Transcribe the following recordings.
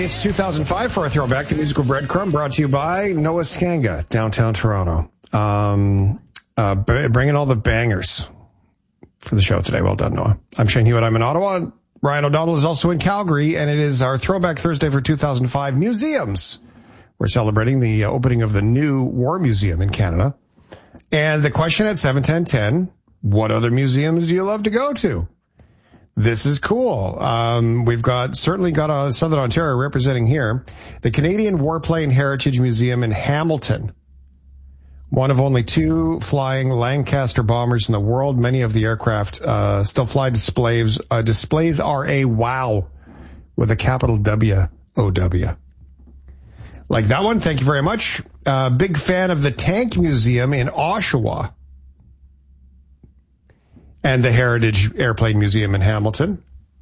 It's 2005 for our throwback, the musical breadcrumb, brought to you by Noah Skanga, downtown Toronto. Bringing all the bangers for the show today. Well done, Noah. I'm Shane Hewitt. I'm in Ottawa. Ryan O'Donnell is also in Calgary, and it is our Throwback Thursday for 2005 museums. We're celebrating the opening of the new War Museum in Canada. And the question at 71010, what other museums do you love to go to? This is cool. We've certainly got Southern Ontario representing here. The Canadian Warplane Heritage Museum in Hamilton. One of only two flying Lancaster bombers in the world. Many of the aircraft still fly displays. Displays are a wow with a capital W-O-W. Like that one, thank you very much. Big fan of the Tank Museum in Oshawa and the Heritage Airplane Museum in Hamilton.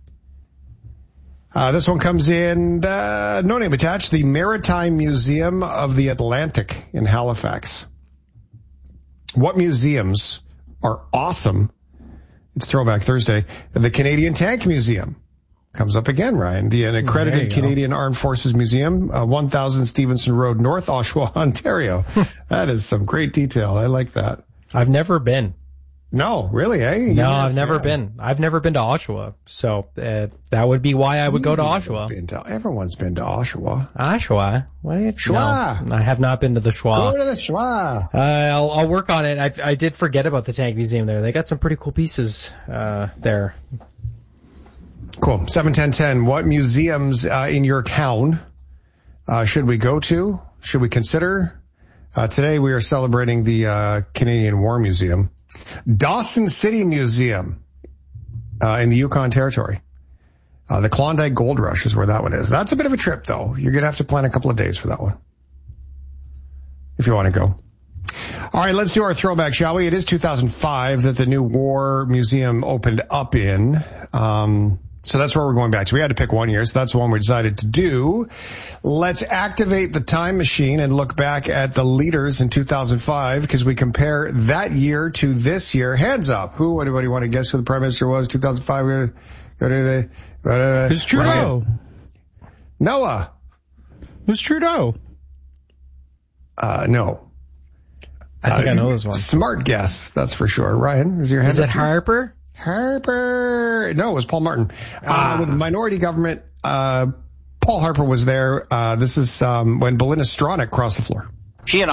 This one comes in, no name attached, the Maritime Museum of the Atlantic in Halifax. What museums are awesome? It's Throwback Thursday. The Canadian Tank Museum comes up again, Ryan. The accredited Canadian Armed Forces Museum, 1000 Stevenson Road North, Oshawa, Ontario. That is some great detail. I like that. I've never been. No, really, eh? No, I've never been. I've never been to Oshawa, so that would be why I would go to Oshawa. Everyone's been to Oshawa. Oshawa? What? Schwa. No, I have not been to the Schwa. Go to the Schwa. I'll work on it. I did forget about the Tank Museum there. They got some pretty cool pieces there. Cool. 71010. What museums in your town should we go to? Should we consider? Today we are celebrating the Canadian War Museum. Dawson City Museum in the Yukon Territory. The Klondike Gold Rush is where that one is. That's a bit of a trip, though. You're going to have to plan a couple of days for that one if you want to go. All right, let's do our throwback, shall we? It is 2005 that the new War Museum opened up in. So that's where we're going back to. We had to pick one year, so that's the one we decided to do. Let's activate the time machine and look back at the leaders in 2005 because we compare that year to this year. Hands up. Anybody want to guess who the Prime Minister was 2005? Who's Trudeau? Ryan. Noah. Who's Trudeau? No. I think I know this one. Smart guess, that's for sure. Ryan, is your hand up? Is it Harper? Harper. No, it was Paul Martin. With minority government, Paul Harper was there. This is when Belinda Stronach crossed the floor. She and